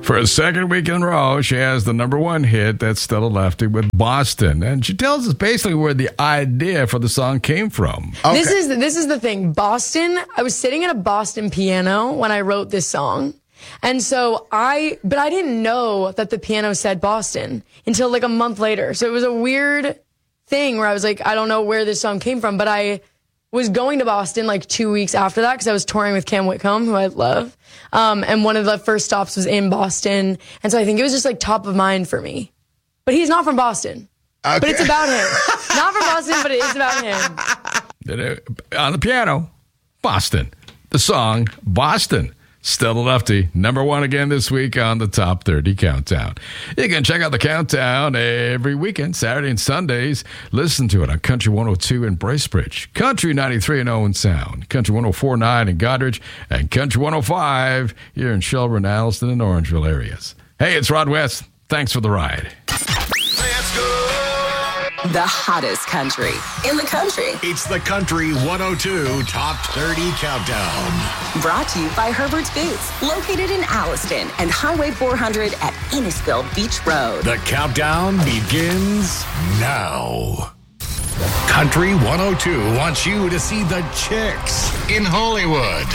For a second week in a row, she has the number one hit, That's Still a Lefty, with Boston. And she tells us basically where the idea for the song came from. Okay. This is the thing. Boston, I was sitting at a Boston piano when I wrote this song. And so I didn't know that the piano said Boston until like a month later. So it was a weird thing where I was like, I don't know where this song came from, but I was going to Boston like 2 weeks after that because I was touring with Cam Whitcomb, who I love. And one of the first stops was in Boston. And so I think it was just like top of mind for me. But he's not from Boston. Okay. But it's about him. Not from Boston, but it is about him. On the piano, Boston. The song, Boston. Still a Lefty, number one again this week on the Top 30 Countdown. You can check out the countdown every weekend, Saturday and Sundays. Listen to it on Country 102 in Bracebridge, Country 93 in Owen Sound, Country 104.9 in Goderich, and Country 105 here in Shelburne, Alliston, and Orangeville areas. Hey, it's Rod West. Thanks for the ride. Let's go! The hottest country in the country. It's the Country 102 Top 30 Countdown. Brought to you by Herbert's Boots, located in Alliston and Highway 400 at Innisfil Beach Road. The countdown begins now. Country 102 wants you to see the Chicks in Hollywood.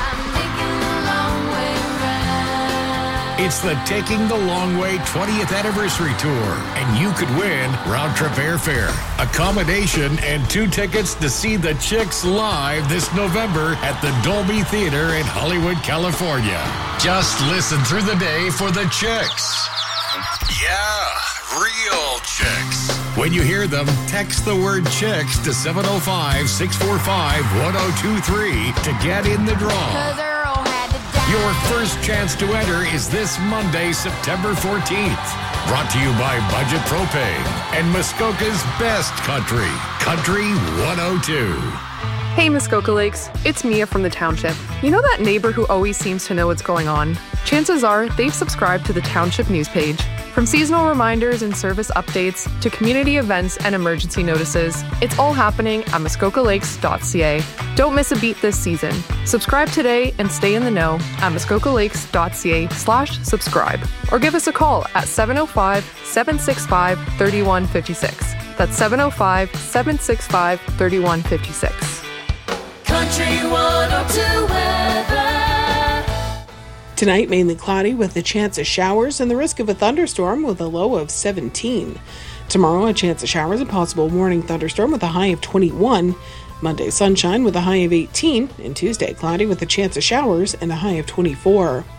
It's the Taking the Long Way 20th Anniversary Tour, and you could win round-trip airfare, accommodation, and 2 tickets to see the Chicks live this November at the Dolby Theater in Hollywood, California. Just listen through the day for the Chicks. Yeah, real Chicks. When you hear them, text the word Chicks to 705-645-1023 to get in the draw. Your first chance to enter is this Monday, September 14th. Brought to you by Budget Propane and Muskoka's best country, Country 102. Hey, Muskoka Lakes. It's Mia from the Township. You know that neighbor who always seems to know what's going on? Chances are they've subscribed to the Township news page. From seasonal reminders and service updates to community events and emergency notices, it's all happening at muskokalakes.ca. Don't miss a beat this season. Subscribe today and stay in the know at muskokalakes.ca/subscribe. Or give us a call at 705-765-3156. That's 705-765-3156. Country 102 weather. Tonight, mainly cloudy with a chance of showers and the risk of a thunderstorm with a low of 17. Tomorrow, a chance of showers and possible morning thunderstorm with a high of 21. Monday, sunshine with a high of 18. And Tuesday, cloudy with a chance of showers and a high of 24.